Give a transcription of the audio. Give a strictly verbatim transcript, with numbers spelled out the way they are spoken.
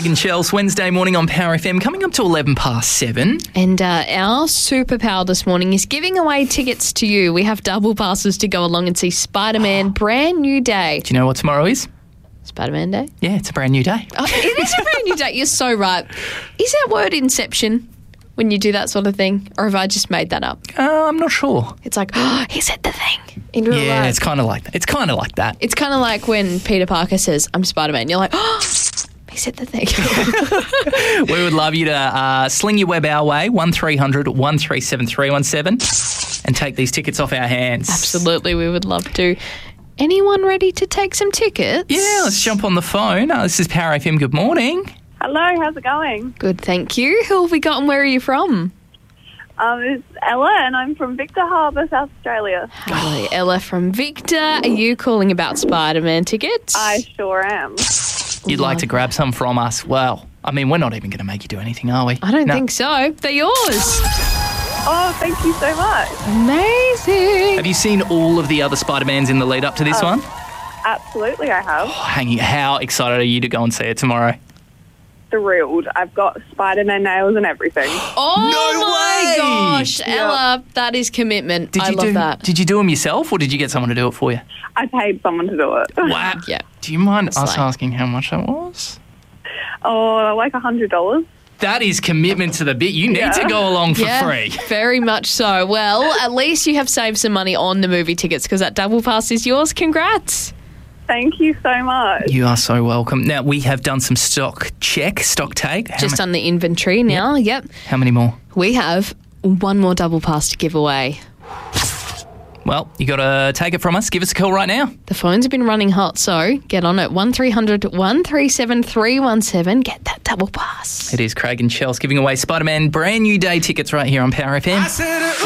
Craig and Chels, Wednesday morning on Power F M, coming up to eleven past seven. And uh, our superpower this morning is giving away tickets to you. We have double passes to go along and see Spider-Man Brand New Day. Do you know what tomorrow is? Spider-Man Day? Yeah, it's a brand new day. Oh, it is a brand new day. You're so right. Is that word Inception when you do that sort of thing? Or have I just made that up? Uh, I'm not sure. It's like, oh, he said the thing in real Yeah, life. it's kind of like that. It's kind of like that. It's kind of like when Peter Parker says, I'm Spider-Man. You're like, oh, he said the thing. We would love you to uh, sling your web our way, one three hundred one three seven three one seven, and take these tickets off our hands. Absolutely, we would love to. Anyone ready to take some tickets? Yeah, let's jump on the phone. Uh, this is Power F M. Good morning. Hello, how's it going? Good, thank you. Who have we got and where are you from? Um, it's Ella and I'm from Victor Harbour, South Australia. Hello, Ella from Victor. Are you calling about Spider-Man tickets? I sure am. You'd like to grab some from us? Well, I mean, we're not even going to make you do anything, are we? I don't No. think so. They're yours. Oh, thank you so much. Amazing. Have you seen all of the other Spider-Mans in the lead up to this one? Absolutely, I have. Hanging, how excited are you to go and see it tomorrow? Thrilled. I've got Spider-Man nails and everything. Oh No my way! gosh, Ella, that is commitment. Did I you love do, that. Did you do them yourself or did you get someone to do it for you? I paid someone to do it. Wow. Yeah. Do you mind us like- asking how much that was? Oh, like a hundred dollars. That is commitment to the bit. You need Yeah. to go along for Yeah, free. very much so. Well, at least you have saved some money on the movie tickets because that double pass is yours. Congrats. Thank you so much. You are so welcome. Now, we have done some stock check, stock take. How, Just ma- on the inventory now. Yep. how many more? We have one more double pass to give away. Well, you got to take it from us. Give us a call right now. The phones have been running hot, so get on it. one three hundred one three seven three one seven. Get that double pass. It is Craig and Chels giving away Spider-Man Brand New Day tickets right here on Power F M.